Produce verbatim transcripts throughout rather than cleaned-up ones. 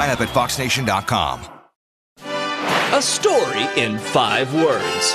Sign up at fox nation dot com. A story in five words.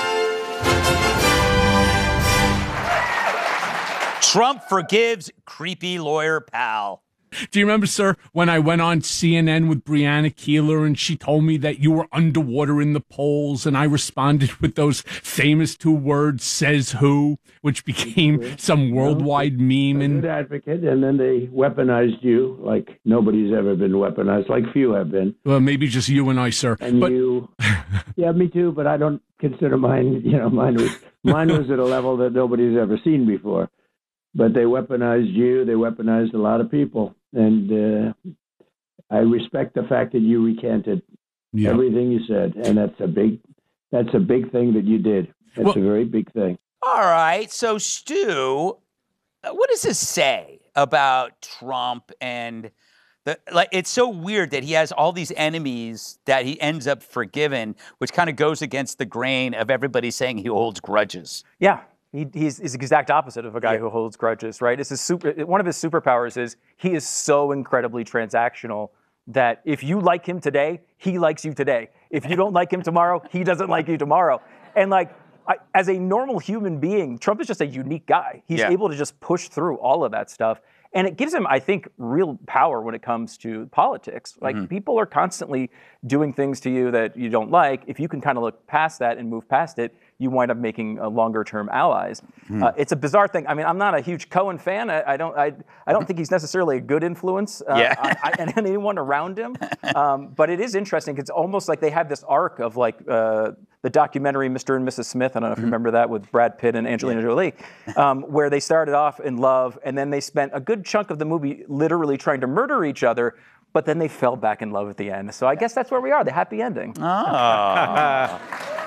Trump forgives creepy lawyer pal. Do you remember, sir, when I went on C N N with Brianna Keeler and she told me that you were underwater in the polls, and I responded with those famous two words, says who, which became some worldwide meme. A And good advocate, and then they weaponized you like nobody's ever been weaponized, like few have been. well, maybe just you and I, sir. And but you, yeah, me too, but I don't consider mine, you know, mine was, mine was at a level that nobody's ever seen before. But they weaponized you, they weaponized a lot of people. And uh, I respect the fact that you recanted yeah. everything you said. And that's a big, that's a big thing that you did. That's Well- a very big thing. All right, so Stu, what does this say about Trump and the, like? It's so weird that he has all these enemies that he ends up forgiven, which kind of goes against the grain of everybody saying he holds grudges. Yeah. He, he's, he's the exact opposite of a guy Yeah. who holds grudges, right? It's his super, one of his superpowers is he is so incredibly transactional that if you like him today, he likes you today. If you don't like him tomorrow, he doesn't like you tomorrow. And like, I, as a normal human being, Trump is just a unique guy. He's Yeah. able to just push through all of that stuff. And it gives him, I think, real power when it comes to politics. Like, Mm-hmm. people are constantly doing things to you that you don't like. If you can kind of look past that and move past it, you wind up making uh, longer-term allies. Hmm. Uh, it's a bizarre thing. I mean, I'm not a huge Cohen fan. I, I don't. I, I don't think he's necessarily a good influence. Uh, Yeah. on, I, and anyone around him. Um, but it is interesting. It's almost like they have this arc of like uh, the documentary Mister and Missus Smith. I don't know if you remember that with Brad Pitt and Angelina Jolie, um, where they started off in love, and then they spent a good chunk of the movie literally trying to murder each other. But then they fell back in love at the end. So I guess that's where we are, the happy ending. Oh.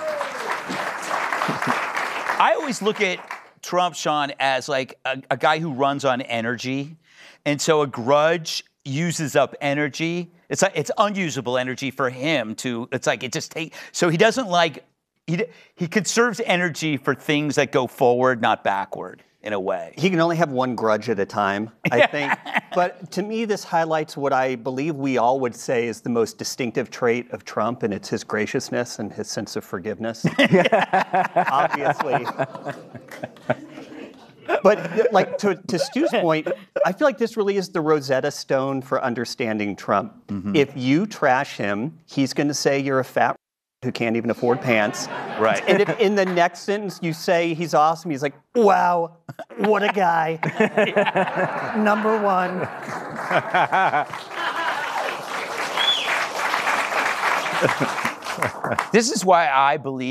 I always look at Trump, Sean, as like a, a guy who runs on energy. And so a grudge uses up energy. It's like it's unusable energy for him to, it's like it just takes, so he doesn't like, he, he conserves energy for things that go forward, not backward. In a way. He can only have one grudge at a time, I think. But to me, this highlights what I believe we all would say is the most distinctive trait of Trump, and it's his graciousness and his sense of forgiveness. Obviously. But like to, to Stu's point, I feel like this really is the Rosetta Stone for understanding Trump. Mm-hmm. If you trash him, he's going to say you're a fat who can't even afford pants. Right. And if in the next sentence you say he's awesome, he's like, wow, what a guy. Number one. This is why I believe